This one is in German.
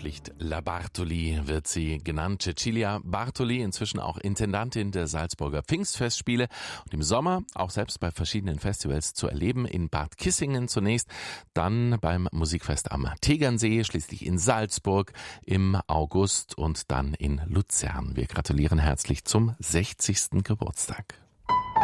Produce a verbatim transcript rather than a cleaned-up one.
schlicht La Bartoli wird sie genannt. Cecilia Bartoli, inzwischen auch Intendantin der Salzburger Pfingstfestspiele und im Sommer auch selbst bei verschiedenen Festivals zu erleben, in Bad Kissingen zunächst, dann beim Musikfest am Tegernsee, schließlich in Salzburg im August und dann in Luzern. Wir gratulieren herzlich zum sechzigsten Geburtstag.